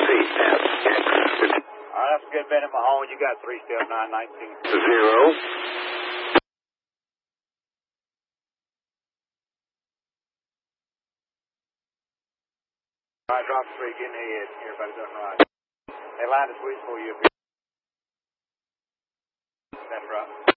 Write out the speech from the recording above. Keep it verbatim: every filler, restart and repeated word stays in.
All right, that's a good bit in Mahone. You got three step nine nineteen. Zero. All right, drop three, getting ahead. Everybody's done right. They lined the switch for you up here. That's right.